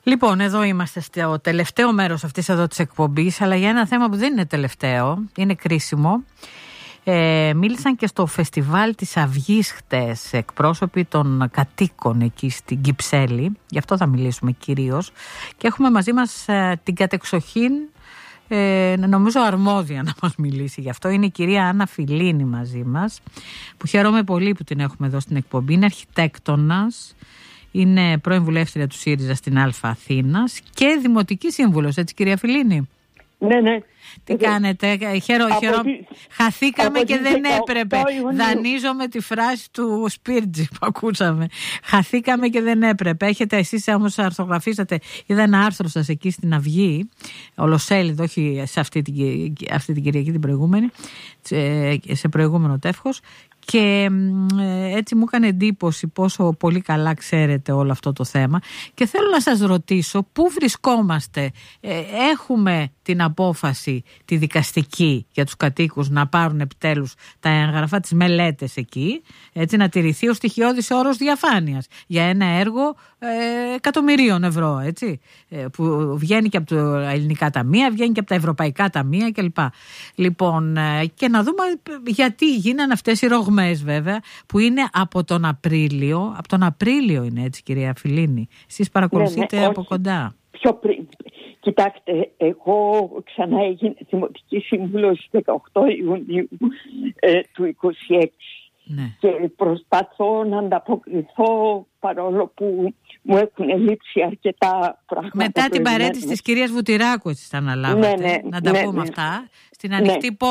Λοιπόν, εδώ είμαστε στο τελευταίο μέρος αυτής εδώ της εκπομπής, αλλά για ένα θέμα που δεν είναι τελευταίο, είναι κρίσιμο. Μίλησαν και στο φεστιβάλ της Αυγής χτες εκπρόσωποι των κατοίκων εκεί στην Κυψέλη, γι' αυτό θα μιλήσουμε κυρίως, και έχουμε μαζί μας την κατεξοχήν, νομίζω αρμόδια να μας μιλήσει γι' αυτό. Είναι η κυρία Άννα Φιλίνη μαζί μας, που χαίρομαι πολύ που την έχουμε εδώ στην εκπομπή. Είναι αρχιτέκτονας, είναι πρώην βουλεύτρια του ΣΥΡΙΖΑ στην Αλφα Αθήνας και δημοτική σύμβουλος, έτσι κυρία Φιλίνη? Ναι. Τι κάνετε? Χαθήκαμε και δεν έπρεπε. Δανείζομαι τη φράση του Σπίρτζη που ακούσαμε. Χαθήκαμε και δεν έπρεπε. Έχετε εσείς όμως αρθρογραφήσατε, είδα ένα άρθρο σας εκεί στην Αυγή, ολοσέλιδο, όχι σε αυτή την Κυριακή την προηγούμενη, σε προηγούμενο τεύχος. Και έτσι μου έκανε εντύπωση πόσο πολύ καλά ξέρετε όλο αυτό το θέμα. Και θέλω να σας ρωτήσω πού βρισκόμαστε. Έχουμε την απόφαση τη δικαστική για τους κατοίκους να πάρουν επιτέλους τα έγγραφα, τις μελέτες εκεί, έτσι, να τηρηθεί ο στοιχειώδης όρος διαφάνειας για ένα έργο εκατομμυρίων ευρώ, έτσι, που βγαίνει και από τα ελληνικά ταμεία, βγαίνει και από τα ευρωπαϊκά ταμεία κλπ. Λοιπόν, και να δούμε γιατί γίνανε αυτές οι ρογμές, βέβαια, που είναι από τον Απρίλιο. Από τον Απρίλιο είναι, έτσι, κυρία Φιλίνη? Εσείς παρακολουθείτε από κοντά. Πιο πριν. Κοιτάξτε, εγώ ξανά έγινα δημοτική σύμβουλος 18 Ιουνίου του 26. Ναι. Και προσπαθώ να ανταποκριθώ, παρόλο που μου έχουν λείψει αρκετά πράγματα. Μετά την παρέτηση της κυρίας Βουτυράκου, έτσι θα αναλάβατε, να τα πούμε αυτά, στην ανοιχτή